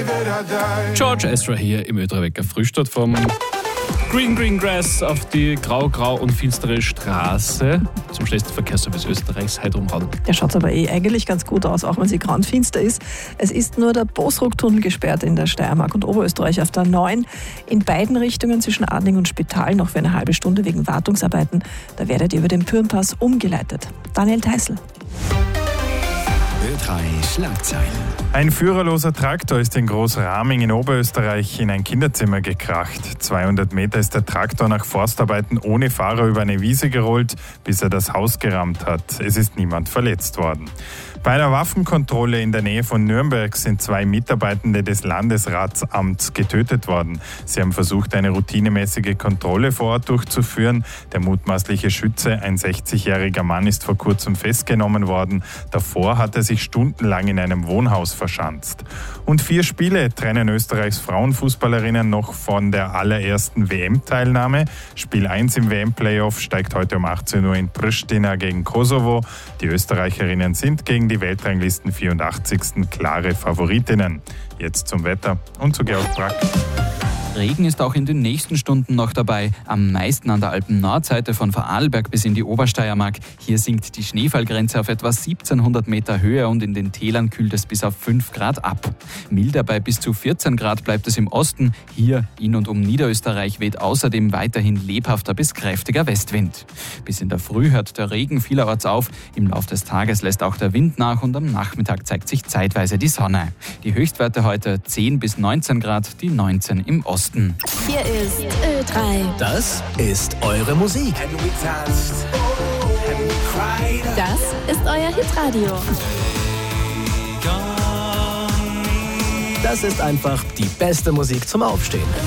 George Ezra hier im Österreicher Frühstart vom Green Grass auf die grau und finstere Straße zum schnellsten Verkehrsservice Österreichs heute umhauen. Der schaut aber eigentlich ganz gut aus, auch wenn sie grauenfinster ist. Es ist nur der Bosruck-Tunnel gesperrt in der Steiermark und Oberösterreich auf der 9. In beiden Richtungen zwischen Adling und Spital noch für eine halbe Stunde wegen Wartungsarbeiten. Da werdet ihr über den Pürnpass umgeleitet. Daniel Theißl. Ö3 Schlagzeilen. Ein führerloser Traktor ist in Großraming in Oberösterreich in ein Kinderzimmer gekracht. 200 Meter ist der Traktor nach Forstarbeiten ohne Fahrer über eine Wiese gerollt, bis er das Haus gerammt hat. Es ist niemand verletzt worden. Bei einer Waffenkontrolle in der Nähe von Nürnberg sind 2 Mitarbeitende des Landesratsamts getötet worden. Sie haben versucht, eine routinemäßige Kontrolle vor Ort durchzuführen. Der mutmaßliche Schütze, ein 60-jähriger Mann, ist vor kurzem festgenommen worden. Davor hat er sich stundenlang in einem Wohnhaus verschanzt. Und 4 Spiele trennen Österreichs Frauenfußballerinnen noch von der allerersten WM-Teilnahme. Spiel 1 im WM-Playoff steigt heute um 18 Uhr in Pristina gegen Kosovo. Die Österreicherinnen sind gegen die Weltranglisten 84. klare Favoritinnen. Jetzt zum Wetter und zu Georg Brack. Regen ist auch in den nächsten Stunden noch dabei. Am meisten an der Alpen-Nordseite von Vorarlberg bis in die Obersteiermark. Hier sinkt die Schneefallgrenze auf etwa 1700 Meter Höhe und in den Tälern kühlt es bis auf 5 Grad ab. Milder bei bis zu 14 Grad bleibt es im Osten. Hier in und um Niederösterreich weht außerdem weiterhin lebhafter bis kräftiger Westwind. Bis in der Früh hört der Regen vielerorts auf. Im Lauf des Tages lässt auch der Wind nach und am Nachmittag zeigt sich zeitweise die Sonne. Die Höchstwerte heute 10 bis 19 Grad, die 19 im Osten. Hier ist Ö3. Das ist eure Musik. Das ist euer Hitradio. Das ist einfach die beste Musik zum Aufstehen.